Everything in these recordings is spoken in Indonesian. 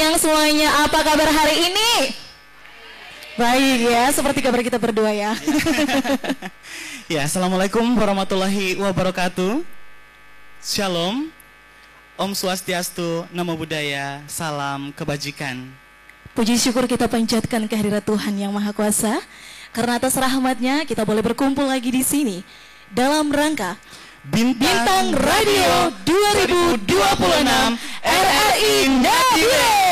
sayang semuanya, apa kabar hari ini? Baik ya, seperti kabar kita berdua ya. Ya, Assalamualaikum warahmatullahi wabarakatuh. Shalom, Om Swastiastu, Namo Buddhaya, salam kebajikan. Puji syukur kita panjatkan kehadirat Tuhan Yang Maha Kuasa, karena atas rahmat-Nya kita boleh berkumpul lagi di sini dalam rangka Bintang Radio 2026 RRI Nabire.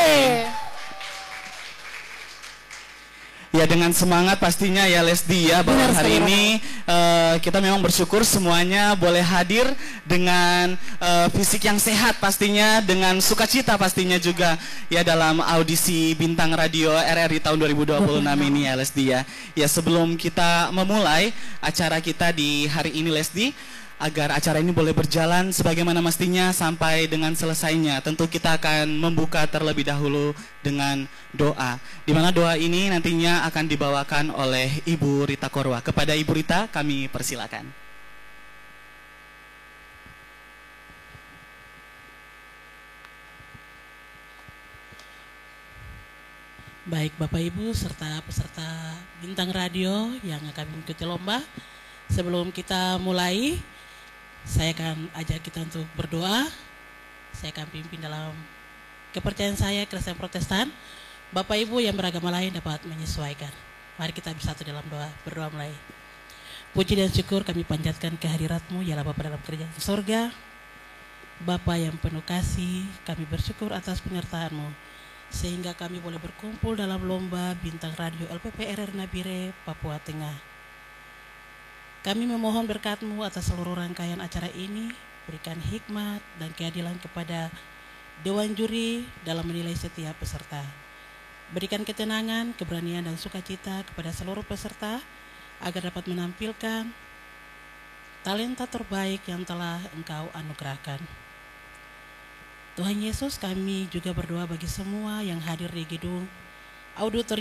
Ya, dengan semangat pastinya ya Lesdi ya, bahwa hari ini kita memang bersyukur semuanya boleh hadir dengan fisik yang sehat pastinya, dengan sukacita pastinya juga ya dalam audisi Bintang Radio RRI tahun 2026 ini ya Lesdi ya. Ya, sebelum kita memulai acara kita di hari ini Lesdi, agar acara ini boleh berjalan sebagaimana mestinya sampai dengan selesainya, tentu kita akan membuka terlebih dahulu dengan doa, di mana doa ini nantinya akan dibawakan oleh Ibu Rita Korwa. Kepada Ibu Rita kami persilakan. Baik Bapak Ibu serta peserta Bintang Radio yang akan mengikuti lomba, sebelum kita mulai, saya akan ajak kita untuk berdoa. Saya akan pimpin dalam kepercayaan saya Kristen Protestan. Bapak Ibu yang beragama lain dapat menyesuaikan. Mari kita bersatu dalam doa. Berdoa mulai. Puji dan syukur kami panjatkan kehadirat-Mu ya Bapa dalam kerajaan surga. Bapa yang penuh kasih, kami bersyukur atas penyertaan-Mu sehingga kami boleh berkumpul dalam lomba Bintang Radio LPP RRI Nabire, Papua Tengah. Kami memohon berkat-Mu atas seluruh rangkaian acara ini. Berikan hikmat dan keadilan kepada Dewan Juri dalam menilai setiap peserta. Berikan ketenangan, keberanian dan sukacita kepada seluruh peserta agar dapat menampilkan talenta terbaik yang telah Engkau anugerahkan. Tuhan Yesus, kami juga berdoa bagi semua yang hadir di gedung auditorium